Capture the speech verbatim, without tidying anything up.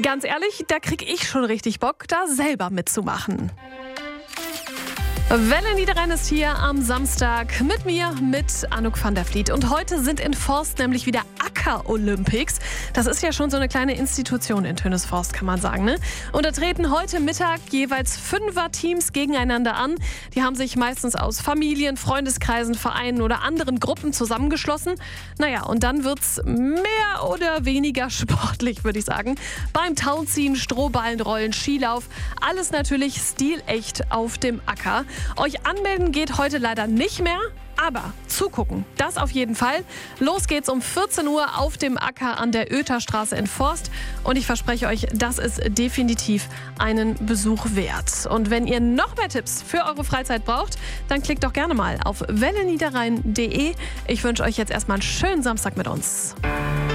Ganz ehrlich, da krieg ich schon richtig Bock, da selber mitzumachen. Welle Niederrhein ist hier am Samstag mit mir, mit Anouk van der Vliet. Und heute sind in Forst nämlich wieder Acker-Olympics. Das ist ja schon so eine kleine Institution in Tönisforst, kann man sagen, ne? Und da treten heute Mittag jeweils Fünfer-Teams gegeneinander an. Die haben sich meistens aus Familien, Freundeskreisen, Vereinen oder anderen Gruppen zusammengeschlossen. Naja, und dann wird's mehr oder weniger sportlich, würde ich sagen. Beim Tauziehen, Strohballenrollen, Skilauf, alles natürlich stilecht auf dem Acker. Euch anmelden geht heute leider nicht mehr, aber zugucken, das auf jeden Fall. Los geht's um vierzehn Uhr auf dem Acker an der Oetherstraße in Forst. Und ich verspreche euch, das ist definitiv einen Besuch wert. Und wenn ihr noch mehr Tipps für eure Freizeit braucht, dann klickt doch gerne mal auf welle niederrhein punkt de. Ich wünsche euch jetzt erstmal einen schönen Samstag mit uns.